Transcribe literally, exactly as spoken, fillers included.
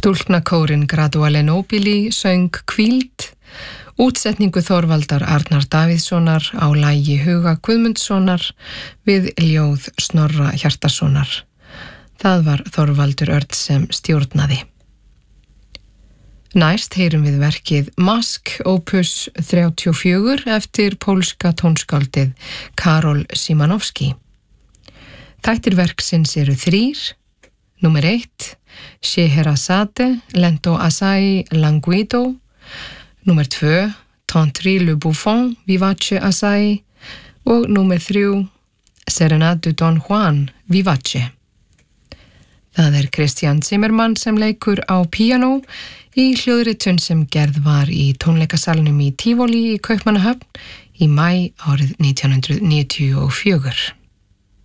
Stúlknakórin Graduale Nobili söng Hvíld, útsetningu Þorvaldar Arnar Davíðssonar á lagi Huga Guðmundssonar við ljóð Snorra Hjartarsonar. Það var Þorvaldur Örn sem stjórnaði. Næst heyrum við verkið Mask opus þrjátíu og fjögur eftir pólska tónskáldið Karol Szymanowski. Þættir verksins eru þrír. Númer eitt, Scheherazade, Lento assai languido. Númer tvö, Tantri le Buffon, Vivace assai. Og númer þrjú, Serenade Don Juan, Vivace. Það er Kristján Zimmermann sem leikur á píanó í hljóðritun sem gerð var í tónleikasalnum í Tivoli í Kaupmannahöfn í maí árið nítján hundruð níutíu og fjögur.